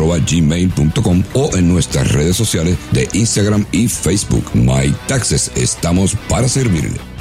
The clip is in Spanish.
mytaxes@gmail.com o en nuestras redes sociales de Instagram y Facebook. My Taxes, estamos para servirle.